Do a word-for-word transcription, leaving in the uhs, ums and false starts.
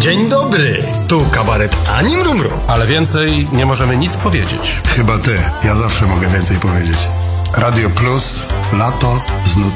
Dzień dobry, tu kabaret Ani Mrumru. Ale więcej nie możemy nic powiedzieć. Chyba ty, ja zawsze mogę więcej powiedzieć. Radio Plus, lato z nutą.